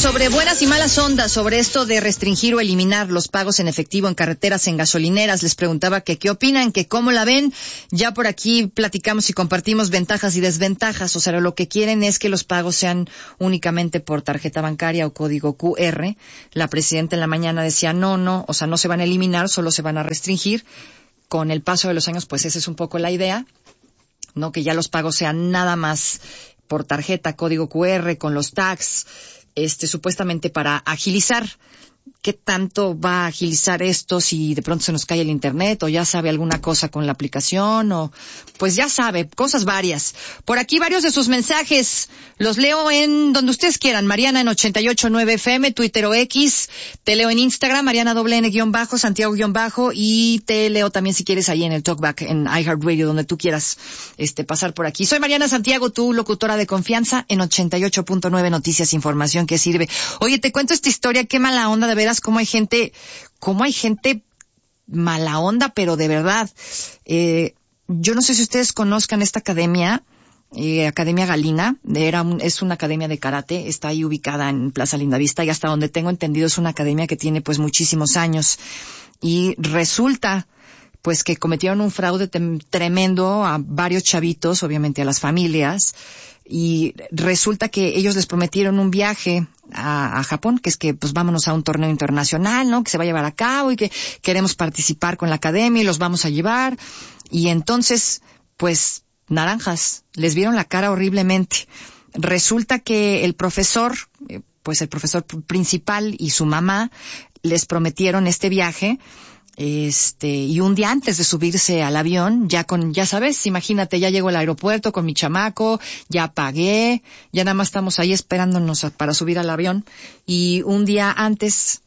sobre buenas y malas ondas, sobre esto de restringir o eliminar los pagos en efectivo en carreteras, en gasolineras. Les preguntaba que qué opinan, que cómo la ven. Ya por aquí platicamos y compartimos ventajas y desventajas. O sea, lo que quieren es que los pagos sean únicamente por tarjeta bancaria o código QR. La presidenta en la mañana decía no, o sea, no se van a eliminar, solo se van a restringir. Con el paso de los años, pues esa es un poco la idea, ¿no? Que ya los pagos sean nada más por tarjeta, código QR, con los tags, supuestamente para agilizar. ¿Qué tanto va a agilizar esto si de pronto se nos cae el internet o ya sabe alguna cosa con la aplicación o pues ya sabe, cosas varias? Por aquí varios de sus mensajes los leo en donde ustedes quieran. Mariana en 88.9 FM, Twitter o X. Te leo en Instagram, Mariana _, Santiago _ y te leo también si quieres ahí en el Talkback, en iHeartRadio, donde tú quieras pasar por aquí. Soy Mariana Santiago, tu locutora de confianza en 88.9 Noticias, información que sirve. Oye, te cuento esta historia, qué mala onda, de veras, cómo hay gente mala onda, pero de verdad. Yo no sé si ustedes conozcan esta academia, Academia Galina. Es una academia de karate, está ahí ubicada en Plaza Lindavista y hasta donde tengo entendido es una academia que tiene pues muchísimos años. Y resulta pues que cometieron un fraude tremendo a varios chavitos, obviamente a las familias, y resulta que ellos les prometieron un viaje a Japón, que es que pues vámonos a un torneo internacional, ¿no? Que se va a llevar a cabo y que queremos participar con la academia y los vamos a llevar. Y entonces, pues, naranjas, les vieron la cara horriblemente. Resulta que el profesor principal y su mamá les prometieron este viaje. Y un día antes de subirse al avión, ya sabes, imagínate, ya llego al aeropuerto con mi chamaco, ya pagué, ya nada más estamos ahí esperándonos para subir al avión, y un día antes,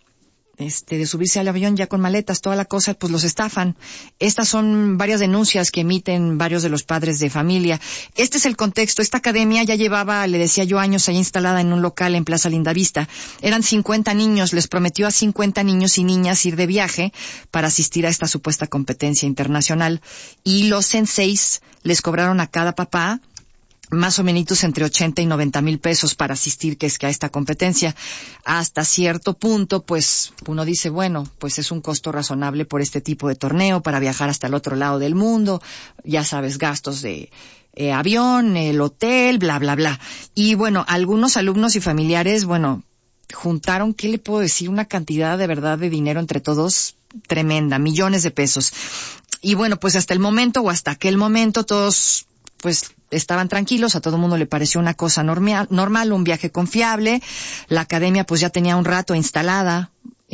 de subirse al avión ya con maletas, toda la cosa, pues los estafan. Estas son varias denuncias que emiten varios de los padres de familia. Este es el contexto. Esta academia ya llevaba, le decía yo, años ahí instalada en un local en Plaza Lindavista. Eran 50 niños, les prometió a 50 niños y niñas ir de viaje para asistir a esta supuesta competencia internacional. Y los senseis les cobraron a cada papá más o menos entre 80 y 90 mil pesos para asistir, que es que a esta competencia. Hasta cierto punto, pues, uno dice, bueno, pues es un costo razonable por este tipo de torneo, para viajar hasta el otro lado del mundo, ya sabes, gastos de avión, el hotel, bla, bla, bla. Y bueno, algunos alumnos y familiares, bueno, juntaron, ¿qué le puedo decir? Una cantidad de verdad de dinero entre todos tremenda, millones de pesos. Y bueno, pues hasta aquel momento todos pues estaban tranquilos, a todo el mundo le pareció una cosa normal, un viaje confiable. La academia pues ya tenía un rato instalada,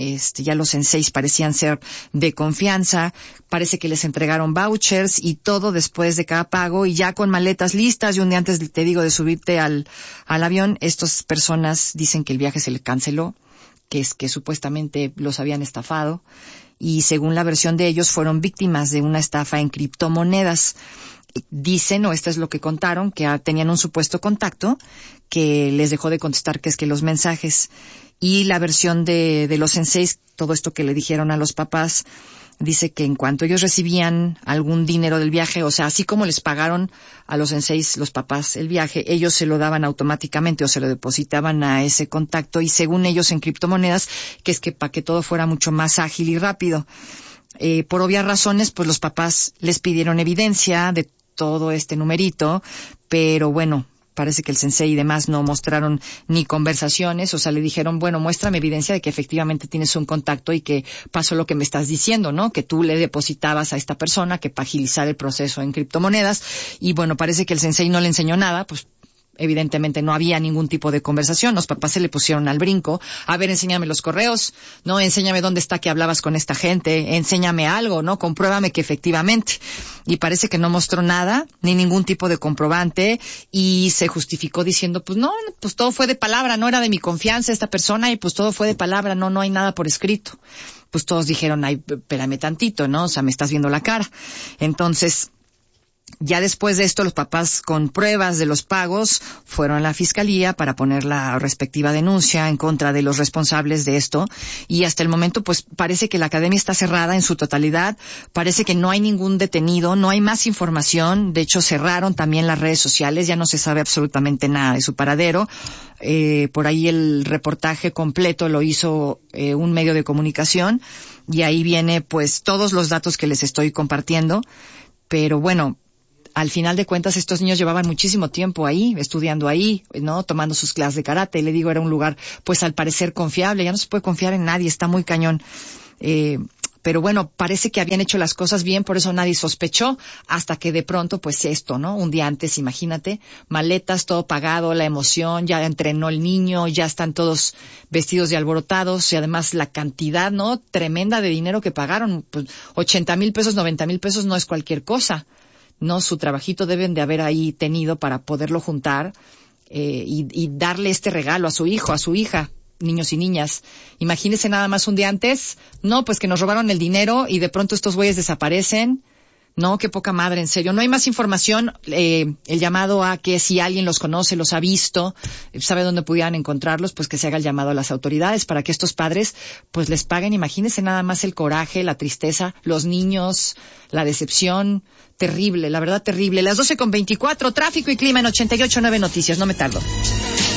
ya los senseis parecían ser de confianza, parece que les entregaron vouchers y todo después de cada pago y ya con maletas listas, y un día antes, te digo, de subirte al avión, estas personas dicen que el viaje se les canceló, que es que supuestamente los habían estafado, y según la versión de ellos fueron víctimas de una estafa en criptomonedas. Dicen, o esto es lo que contaron, que tenían un supuesto contacto que les dejó de contestar, que es que los mensajes. Y la versión de los senseis, todo esto que le dijeron a los papás, dice que en cuanto ellos recibían algún dinero del viaje, o sea, así como les pagaron a los senseis, los papás, el viaje, ellos se lo daban automáticamente o se lo depositaban a ese contacto, y según ellos en criptomonedas, que es que para que todo fuera mucho más ágil y rápido. Por obvias razones, pues los papás les pidieron evidencia de todo este numerito, pero bueno, parece que el sensei y demás no mostraron ni conversaciones, o sea, le dijeron, bueno, muéstrame evidencia de que efectivamente tienes un contacto y que pasó lo que me estás diciendo, ¿no? Que tú le depositabas a esta persona, que para agilizar el proceso en criptomonedas, y bueno, parece que el sensei no le enseñó nada, pues evidentemente no había ningún tipo de conversación. Los papás se le pusieron al brinco. A ver, enséñame los correos, ¿no? Enséñame dónde está que hablabas con esta gente, enséñame algo, ¿no? Compruébame que efectivamente. Y parece que no mostró nada, ni ningún tipo de comprobante, y se justificó diciendo, pues no, pues todo fue de palabra, no era de mi confianza esta persona, y pues todo fue de palabra, no hay nada por escrito. Pues todos dijeron, ay, espérame tantito, ¿no? O sea, me estás viendo la cara. Entonces, Ya después de esto, los papás, con pruebas de los pagos, fueron a la fiscalía para poner la respectiva denuncia en contra de los responsables de esto. Y hasta el momento, pues, parece que la academia está cerrada en su totalidad. Parece que no hay ningún detenido, no hay más información. De hecho, cerraron también las redes sociales, ya no se sabe absolutamente nada de su paradero. Por ahí el reportaje completo lo hizo un medio de comunicación. Y ahí viene, pues, todos los datos que les estoy compartiendo. Pero bueno, al final de cuentas, estos niños llevaban muchísimo tiempo ahí, estudiando ahí, ¿no? Tomando sus clases de karate. Y le digo, era un lugar, pues, al parecer confiable. Ya no se puede confiar en nadie, está muy cañón. Pero bueno, parece que habían hecho las cosas bien, por eso nadie sospechó, hasta que de pronto, pues esto, ¿no? Un día antes, imagínate, maletas, todo pagado, la emoción, ya entrenó el niño, ya están todos vestidos de alborotados, y además la cantidad, ¿no? Tremenda de dinero que pagaron, pues 80,000 pesos, 90,000 pesos no es cualquier cosa. No, su trabajito deben de haber ahí tenido para poderlo juntar y darle este regalo a su hijo, a su hija, niños y niñas. Imagínense nada más un día antes, no, pues que nos robaron el dinero y de pronto estos güeyes desaparecen. No, qué poca madre, en serio. No hay más información. El llamado a que si alguien los conoce, los ha visto, sabe dónde pudieran encontrarlos, pues que se haga el llamado a las autoridades para que estos padres pues les paguen. Imagínense nada más el coraje, la tristeza, los niños, la decepción. Terrible, la verdad terrible. Las 12:24, tráfico y clima en 88.9 Noticias. No me tardo.